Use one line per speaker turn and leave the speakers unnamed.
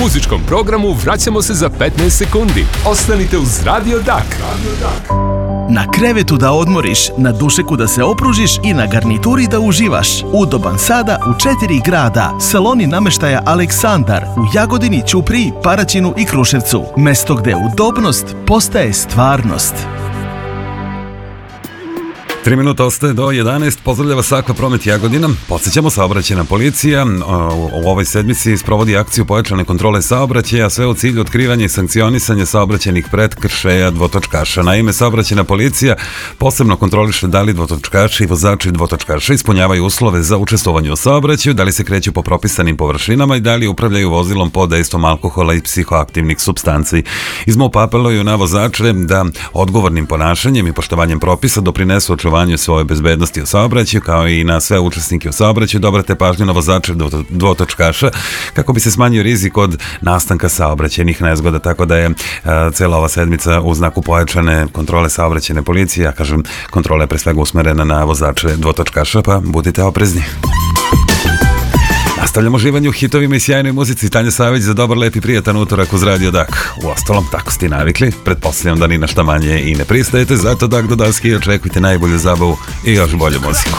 muzičkom programu vraćamo se za 15 sekundi. Ostanite uz Radio Dak.
Na krevetu da odmoriš, na dušeku da se opružiš i na garnituri da uživaš. Udoban sada u 4 grada. Saloni nameštaja Aleksandar u Jagodini, Ćupriji, Paraćinu i Kruševcu. Mesto gde udobnost postaje stvarnost.
3 minuta ostaje do 11. Pozdravljava Sakva Promet Jagodina. Podsjećamo, saobraćajna policija u ovoj sedmici sprovodi akciju pojačane kontrole saobraćaja, sve u cilju otkrivanja i sankcionisanja saobraćajnih prekršaja dvotočkaša. Naime, saobraćajna policija posebno kontroliše da li dvotočkaši i vozači dvotočkaša ispunjavaju uslove za učestvovanje u saobraćaju, da li se kreću po propisanim površinama i da li upravljaju vozilom pod dejstvom alkohola i psihoaktivnih supstanci. Iz MUP apeluju na vozače da odgovornim ponašanjem i poštovanjem propisa doprinesu očuvanju svoje bezbednosti u saobraćaju, kao i na sve učesnike u saobraćaju da obrate pažnju na vozače dvotočkaša kako bi se smanjio rizik od nastanka saobraćajnih nezgoda, tako da je cela ova sedmica u znaku pojačane kontrole saobraćajne policije, ja kažem, kontrola je pre svega usmerena na vozače dvotočkaša, pa budite oprezni. Nastavljamo uživanje u hitovima i sjajnoj muzici. Tanja Savić za dobar, lep i prijatan utorak uz Radio Dak. Uostalom, tako ste navikli. Pretpostavljam da ni na šta manje i ne pristajete, zato Dak do daske i očekujte najbolju zabavu i još bolju muziku.